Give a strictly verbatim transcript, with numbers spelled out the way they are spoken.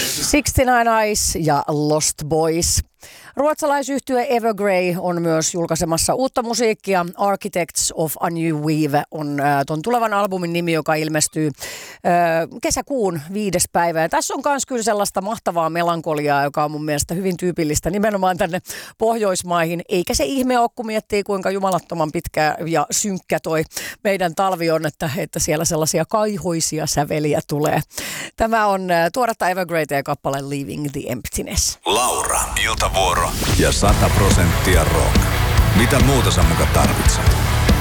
kuusikymmentäyhdeksän Eyes ja Lost Boys. Ruotsalaisyhtye Evergrey on myös julkaisemassa uutta musiikkia. Architects of a New Wave on äh, ton tulevan albumin nimi, joka ilmestyy äh, kesäkuun viides päivä. Ja tässä on myös kyllä sellaista mahtavaa melankoliaa, joka on mun mielestä hyvin tyypillistä nimenomaan tänne Pohjoismaihin. Eikä se ihme ole, kun miettii, kuinka jumalattoman pitkä ja synkkä toi meidän talvi on, että, että siellä sellaisia kaihoisia säveliä tulee. Tämä on äh, tuoretta Evergreytä ja kappale Leaving the Emptiness. Laura, iltavuoro ja sata prosenttia rock. Mitä muuta sä muka tarvitset?